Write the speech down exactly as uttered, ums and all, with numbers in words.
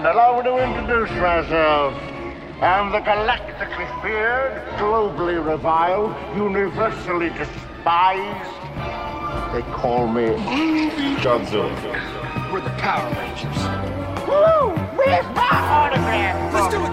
And allow me to introduce myself. I'm the galactically feared, globally reviled, universally despised. They call me Godzilla. We're the Power Rangers. Woo! Where's my autograph? Let's do it.